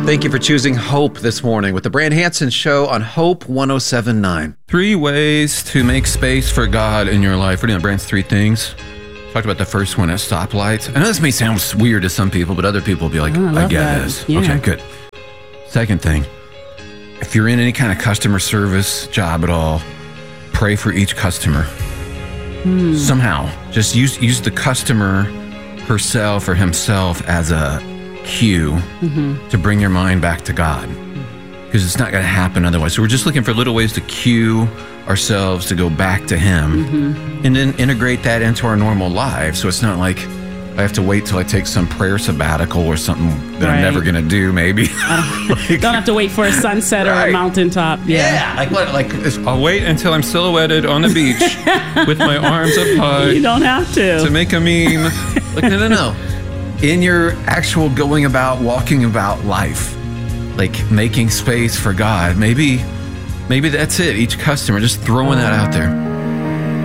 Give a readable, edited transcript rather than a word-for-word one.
Thank you for choosing Hope this morning with the Brand Hansen Show on Hope 107.9. 3 ways to make space for God in your life. We're doing Brand's 3 things. Talked about the first one at stoplights. I know this may sound weird to some people, but other people will be like, I get this. Yeah. Okay, good. Second thing, if you're in any kind of customer service job at all, pray for each customer. Somehow, just use the customer herself or himself as a cue to bring your mind back to God, because it's not going to happen otherwise. So we're just looking for little ways to cue ourselves to go back to Him, and then integrate that into our normal lives. So it's not like I have to wait till I take some prayer sabbatical or something that I'm never going to do, maybe. Don't have to wait for a sunset or a mountaintop. Yeah. I'll wait until I'm silhouetted on the beach with my arms up high. You don't have to make a meme. Like, no. In your actual walking about life, like making space for God, maybe that's it. Each customer, just throwing that out there.